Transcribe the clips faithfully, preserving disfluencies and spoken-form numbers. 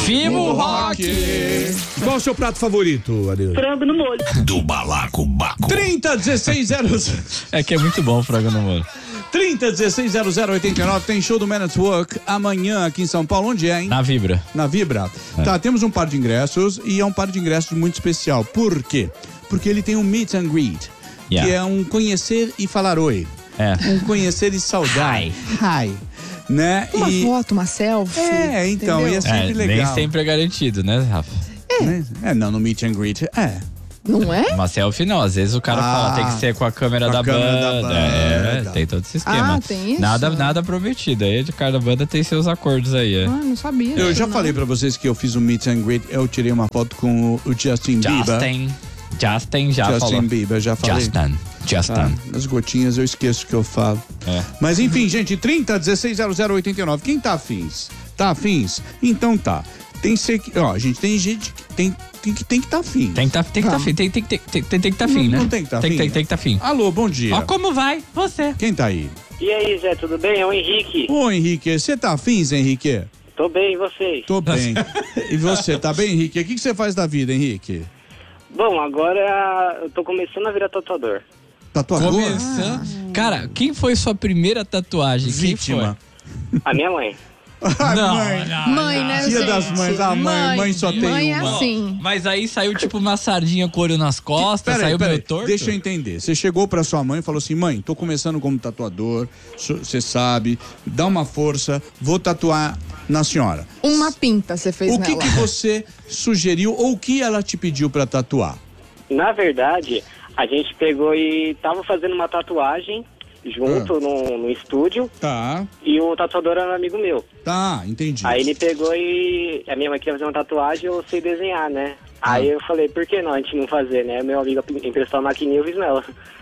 Viva o rock! Qual o seu prato favorito, Adeus? Frango no molho. Do Balacobaco. trinta, dezesseis, zero zero. É que é muito bom o frango no molho. trinta, dezesseis, zero zero, oitenta e nove. Tem show do Man at Work amanhã aqui em São Paulo. Onde é, hein? Na Vibra. Na Vibra. É. Tá, temos um par de ingressos e é um par de ingressos muito especial. Por quê? Porque ele tem um meet and greet, Yeah. que é um conhecer e falar oi. É. Um conhecer e saudar. Hi. Hi. Né? Uma e... foto, uma selfie. É, então, entendeu? ia sempre É, legal. nem sempre é garantido, né, Rafa? Né? É, não, no meet and greet, é. Não é? Uma selfie não, às vezes o cara Ah, fala, tem que ser com a câmera, com a da, câmera banda. da banda. É, tem todo esse esquema. Ah, tem isso? Nada, nada prometido. Aí de cada banda tem seus acordos aí. É. Ah, não sabia. Eu disso, já não. falei pra vocês que eu fiz um meet and greet, eu tirei uma foto com o Justin Bieber. Justin. Justin já Justin falou. Bieber, já falei. Justin. Justin. Tá, as gotinhas eu esqueço que eu falo. É. Mas enfim, gente, trinta, dezesseis, zero zero, oitenta e nove. Quem tá afins? Tá afins? Então tá. Tem ser que, ó, gente, tem gente que tem, tem que tem que tá afim. Tem que tá, tem que tá afim. Tem, tem, tem, tem, tem, tem que tá afim, né? Não tem que tá tem, afim? Tem, tem que tá afim. Alô, bom dia. Ó como vai, você. Quem tá aí? E aí, Zé, tudo bem? É o Henrique. Ô, Henrique, você tá afins, Henrique? Tô bem, e vocês? Tô bem. E você, tá bem, Henrique? O que, que você faz da vida, Henrique? Bom, agora eu tô começando a virar tatuador. Tatuador? Começando. Cara, quem foi sua primeira tatuagem? Vítima. A minha mãe. Ai, Não, mãe. não, Mãe, né, Dia gente? das mães, a mãe, mãe só tem Mãe é uma. assim. Mas aí saiu tipo uma sardinha com olho nas costas, Peraí, saiu peraí, meio torto. deixa eu entender. Você chegou pra sua mãe e falou assim: mãe, tô começando como tatuador, você sabe, dá uma força, vou tatuar na senhora. Uma pinta você fez O que, nela. que você sugeriu ou o que ela te pediu pra tatuar? Na verdade, a gente pegou e tava fazendo uma tatuagem junto no, no estúdio Tá, e o tatuador era um amigo meu. tá, entendi. Aí ele pegou e a minha mãe queria fazer uma tatuagem, eu sei desenhar, né? Aí eu falei, por que não a gente não fazer, né? Meu amigo emprestou a maquininha e eu fiz nela.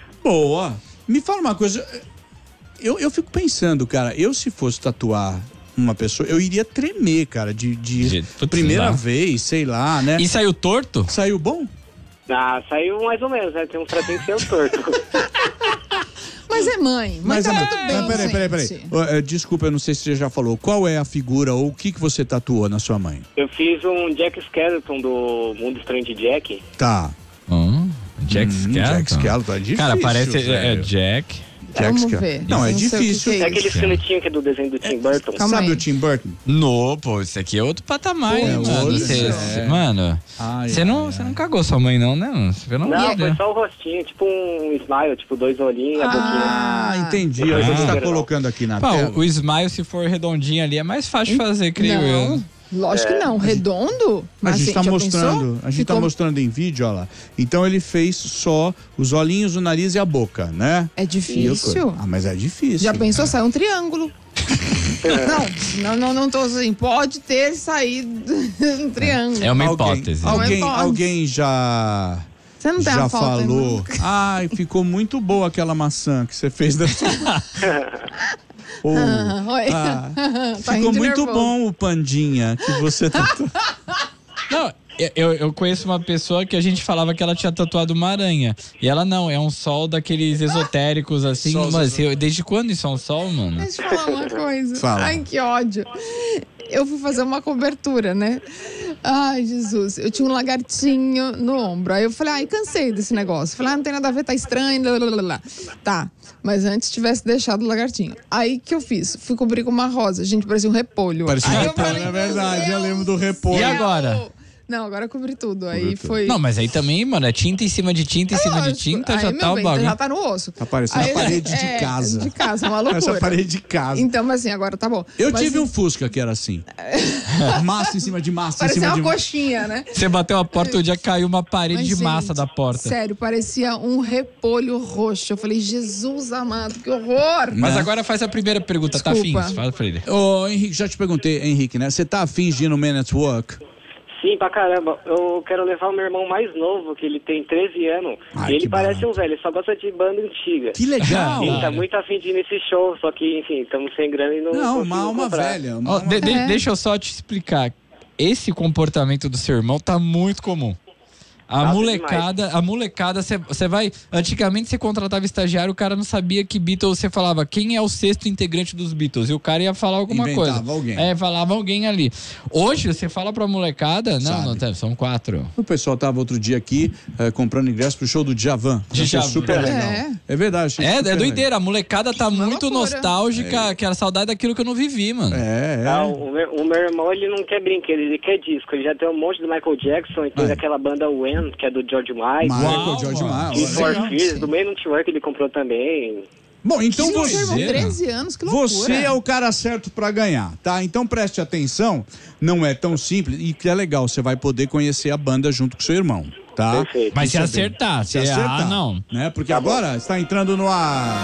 Boa. Me fala uma coisa. Eu, eu fico pensando, cara, eu se fosse tatuar uma pessoa, eu iria tremer, cara, de, de De- putz, primeira não dá. vez, sei lá, né? E saiu torto? Saiu bom? Ah, saiu mais ou menos, né? Tem uns tratinhos que ser torto. Mas é mãe. Mãe Mas tá é, tudo bem, mas peraí, peraí, peraí. gente. Ô, é, desculpa, eu não sei se você já falou. Qual é a figura ou o que, que você tatuou na sua mãe? Eu fiz um Jack Skeleton do Mundo Estranho de Jack. Tá. Hum, Jack Hum, Skeleton. Jack Skeleton é difícil, Cara, parece é, velho. Jack. Jack Vamos Skeleton. ver. Não, é Eu não sei o que difícil. que É é aquele isso. esqueletinho que é do desenho do Tim Burton. Calma Sabe aí. o Tim Burton? No, pô, isso aqui é outro patamar, Pô, hein, é mano. outro, Cê, é. cê- mano, Ai, você ai, não, ai. você não cagou sua mãe, não, né? mano? Você não, Não, né? foi só o rostinho, tipo um smile, tipo dois olhinhos e a boquinha. Ah, entendi. Ah. A gente tá Ah. colocando aqui na Pô, tela. o, o smile, se for redondinho ali, é mais fácil de fazer, creio Não, eu. lógico que não. Redondo? A gente Assim, tá já mostrando, pensou? a gente tá Ficou- mostrando em vídeo, olha lá. Então ele fez só os olhinhos, o nariz e a boca, né? É difícil. Ah, mas é difícil. Já pensou? Sai um triângulo. não, não, não, não tô assim. Pode ter saído um triângulo. É uma Alguém, hipótese. alguém, Uma hipótese. alguém já Você não tem já a foto aí, falou. não? Ai, ficou muito boa aquela maçã que você fez da sua. Ou, Ah, oi. ah, Tá ficou rindo muito nervoso. bom o pandinha que você tatuou. Não, eu, eu conheço uma pessoa que a gente falava que ela tinha tatuado uma aranha. E ela não, é um sol daqueles esotéricos, assim. Sol Mas eu- desde quando isso é um sol, mano? Deixa eu falar uma coisa. Fala. Ai, que ódio. Eu fui fazer uma cobertura, né? Ai, Jesus. Eu tinha um lagartinho no ombro. Aí eu falei, ai, cansei desse negócio. Falei, ah, não tem nada a ver, tá estranho. Blá, blá, blá, blá. Tá, mas antes tivesse deixado o lagartinho. Aí que eu fiz? Fui cobrir com uma rosa. Gente, parecia um repolho. Parecia um Aí eu repolho, falei, é verdade, meu eu lembro do Deus repolho. E céu. agora? Não, agora eu cobri tudo. Aí Cobriu tudo. foi. Não, mas aí também, mano, é tinta em cima de tinta em cima de Lógico. tinta, Aí, já meu tá o bem, bagulho. Já tá no osso. Tá parecendo Aí, a parede de é, casa. De casa, uma loucura. Essa parede de casa. Então, mas assim, agora tá bom. Eu Mas, tive um Fusca que era assim. Massa em cima de massa em Parecia cima uma de massa. coxinha, né? Você bateu a porta, o dia caiu uma parede Mas, de massa gente, da porta. Sério, parecia um repolho roxo. Eu falei, Jesus amado, que horror! Mas Né? agora faz a primeira pergunta, tá Desculpa. afim? Fala pra ele. Ô, Henrique, já te perguntei, Henrique, né? Você tá afim de ir no Man at Work? Sim, pra caramba. Eu quero levar o meu irmão mais novo, que ele tem treze anos. Ai, e ele que parece barato. um velho, ele só gosta de banda antiga. Que legal! Ele tá muito afim de ir nesse show, só que, enfim, estamos sem grana e não Não, conseguimos uma alma comprar. velha. Uma Ó, alma... de- de- É. Deixa eu só te explicar. Esse comportamento do seu irmão tá muito comum. A Nossa, molecada, a molecada, você vai. Antigamente você contratava estagiário, o cara não sabia que Beatles, você falava quem é o sexto integrante dos Beatles. E o cara ia falar alguma Inventava coisa. alguém. É, falava alguém ali. Hoje, você fala pra molecada, não, Sabe. não tem, são quatro. O pessoal tava outro dia aqui eh, comprando ingresso pro show do Djavan. Achei Djavan. super legal. É. É verdade. achei É, super é doideira. A molecada tá Uma muito loucura. nostálgica, que era saudade daquilo que eu não vivi, mano. legal. É, é. Ah, o, meu, o meu irmão, ele não quer brinquedo, ele quer disco. Ele já tem um monte do Michael Jackson e tem Ah. aquela banda When, que é do George Michael. Michael, Uau, George mano. Michael. E For Legal. Fears, do meio Network ele comprou também. Bom, então Sim, você... seu irmão, treze anos, que loucura. Você é o cara certo pra ganhar, tá? Então preste atenção, não é tão simples e que é legal, você vai poder conhecer a banda junto com seu irmão, tá? Perfeito. Mas se Isso é bem- acertar, se Se acertar, errar, não. né? Porque Tá bom. agora está entrando no ar.